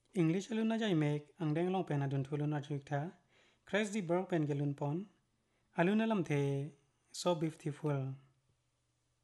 English aluna jai mek angdeng long pen adun thulun arjuk tha Christ di berg pen gelun pon aluna lam the so beautiful